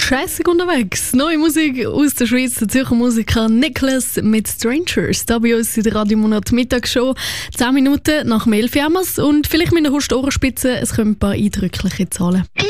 scheißig unterwegs. Neue Musik aus der Schweiz, der Zürcher Musiker Nicholas mit Strangers. Da bei uns in der Radiomonat Mittagsshow. 10 Minuten nach dem 11 Uhr. Und vielleicht mit einer Hust Ohrenspitze, es kommen ein paar eindrückliche Zahlen.